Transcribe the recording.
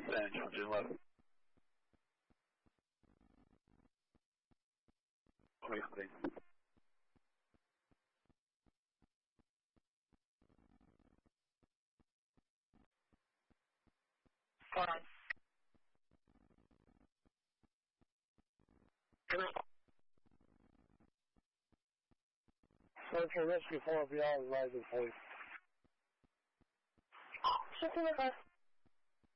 descend, engine left. Waiting. Fine. Central Rescue 4 beyond rising point. Shifting the bus.